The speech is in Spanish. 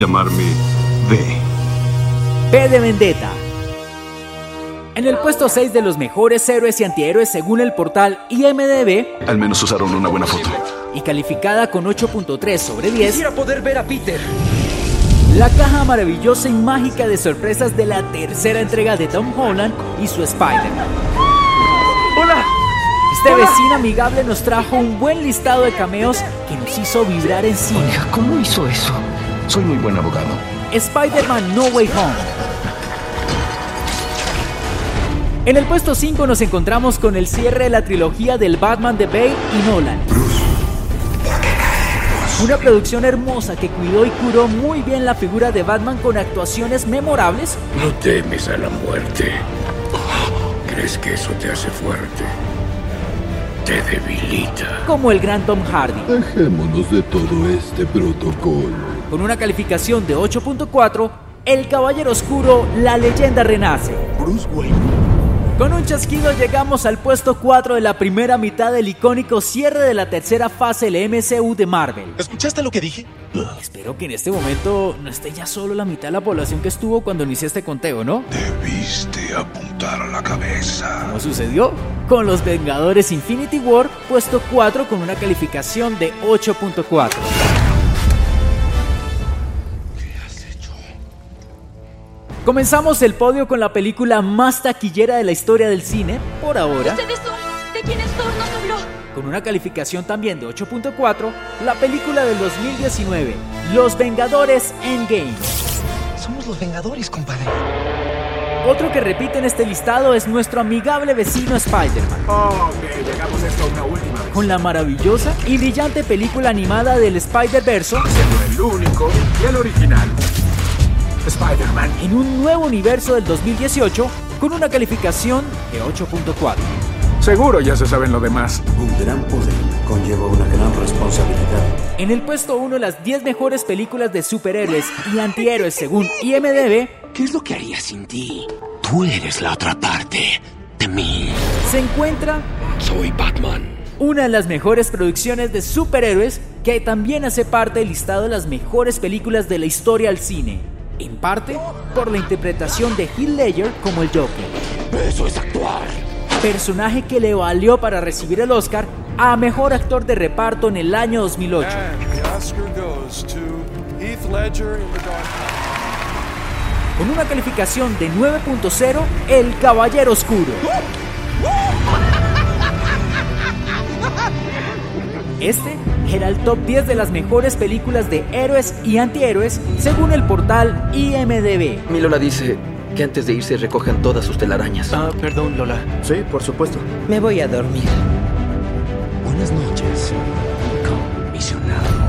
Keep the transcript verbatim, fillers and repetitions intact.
llamarme V. V de Vendetta. En el puesto seis de los mejores héroes y antihéroes según el portal I M D B, Al menos usaron una buena foto. y calificada con ocho punto tres sobre diez, Quisiera poder ver a Peter. la caja maravillosa y mágica de sorpresas de la tercera entrega de Tom Holland y su Spider-Man. ¡Hola! Este vecino amigable nos trajo un buen listado de cameos que nos hizo vibrar en cine. Oiga, ¿cómo hizo eso? Soy muy buen abogado. Spider-Man No Way Home. En el puesto cinco nos encontramos con el cierre de la trilogía del Batman de Bale y Nolan. Una producción hermosa que cuidó y curó muy bien la figura de Batman con actuaciones memorables. No temes a la muerte. ¿Crees que eso te hace fuerte? Te debilita. Como el gran Tom Hardy. Dejémonos de todo este protocolo. Con una calificación de ocho punto cuatro, El Caballero Oscuro, la leyenda renace. Bruce Wayne. Con un chasquido llegamos al puesto cuatro de la primera mitad del icónico cierre de la tercera fase del M C U de Marvel. ¿Escuchaste lo que dije? Espero que en este momento no esté ya solo la mitad de la población que estuvo cuando inicié este conteo, ¿no? Debiste apuntar a la cabeza. ¿Cómo sucedió? Con los Vengadores Infinity War, puesto cuatro con una calificación de ocho punto cuatro. Comenzamos el podio con la película más taquillera de la historia del cine, por ahora. ¿Ustedes son? ¿De quiénes Thor nos habló? Con una calificación también de ocho punto cuatro, la película del dos mil diecinueve, Los Vengadores Endgame. Somos los Vengadores, compadre. Otro que repite en este listado es nuestro amigable vecino Spider-Man. Ok, llegamos a esto una última vez. Con la maravillosa y brillante película animada del Spider-Verse Siendo el único y el original. Spider-Man. en un nuevo universo del dos mil dieciocho con una calificación de ocho punto cuatro. Seguro ya se saben lo demás. Un gran poder conlleva una gran responsabilidad. En el puesto uno de las diez mejores películas de superhéroes y antihéroes según I M D B, ¿Qué es lo que haría sin ti? Tú eres la otra parte de mí. se encuentra Soy Batman. una de las mejores producciones de superhéroes que también hace parte del listado de las mejores películas de la historia del cine, en parte por la interpretación de Heath Ledger como el Joker, Eso es actuar. personaje que le valió para recibir el Oscar a Mejor Actor de Reparto en el año dos mil ocho. And the Oscar goes to Heath Ledger in The Dark Knight. Con una calificación de nueve punto cero, El Caballero Oscuro. Este era el top diez de las mejores películas de héroes y antihéroes según el portal I M D B. Mi Lola dice que antes de irse recojan todas sus telarañas. Ah, perdón, Lola. Sí, por supuesto. Me voy a dormir. Buenas noches, comisionado.